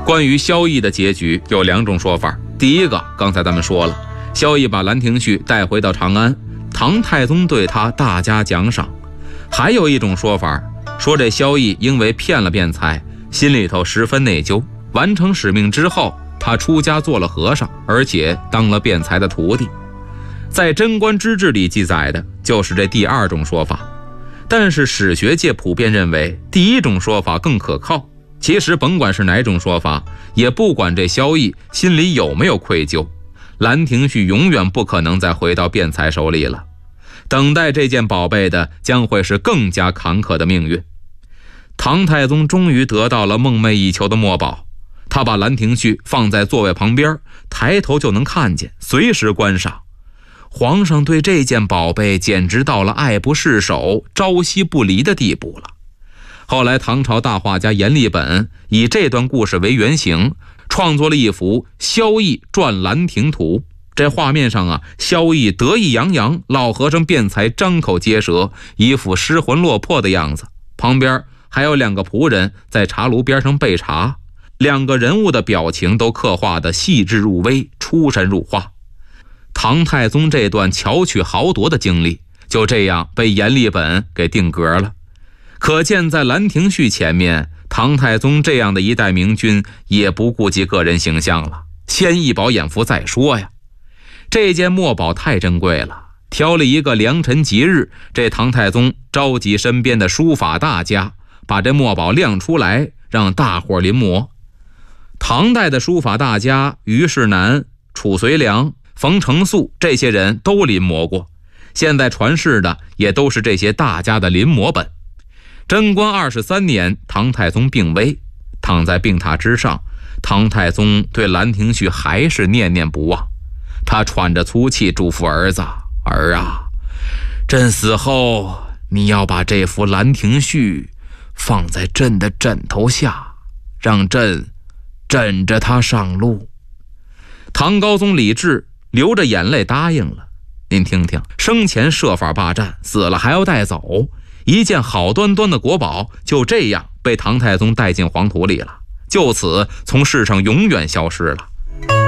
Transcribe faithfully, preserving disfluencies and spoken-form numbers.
关于萧绎的结局有两种说法，第一个刚才咱们说了，萧绎把兰亭序带回到长安，唐太宗对他大加奖赏。还有一种说法，说这萧绎因为骗了辩才，心里头十分内疚，完成使命之后，他出家做了和尚，而且当了辩才的徒弟。在《贞观之治》里记载的就是这第二种说法，但是史学界普遍认为第一种说法更可靠。其实甭管是哪种说法，也不管这萧绎心里有没有愧疚，兰亭序永远不可能再回到辩才手里了。等待这件宝贝的将会是更加坎坷的命运。唐太宗终于得到了梦寐以求的墨宝，他把兰亭序放在座位旁边，抬头就能看见，随时观赏。皇上对这件宝贝简直到了爱不释手、朝夕不离的地步了。后来唐朝大画家阎立本以这段故事为原型，创作了一幅《萧绎传兰亭图》。这画面上啊，萧绎得意洋洋，老和尚辩才张口结舌，一副失魂落魄的样子。旁边还有两个仆人在茶炉边上备茶，两个人物的表情都刻画得细致入微，出神入化。唐太宗这段巧取豪夺的经历就这样被阎立本给定格了。可见在兰亭序前面，唐太宗这样的一代明君也不顾及个人形象了，先一饱眼福再说呀。这件墨宝太珍贵了，挑了一个良辰吉日，这唐太宗召集身边的书法大家，把这墨宝亮出来，让大伙临摹。唐代的书法大家虞世南、褚遂良、冯承素这些人都临摹过，现在传世的也都是这些大家的临摹本。贞观二十三年，唐太宗病危，躺在病榻之上，唐太宗对兰亭序还是念念不忘。他喘着粗气嘱咐儿子：儿啊，朕死后你要把这幅兰亭序放在朕的枕头下，让朕枕着它上路。唐高宗李治流着眼泪答应了。您听听，生前设法霸占，死了还要带走，一件好端端的国宝就这样被唐太宗带进黄土里了，就此从世上永远消失了。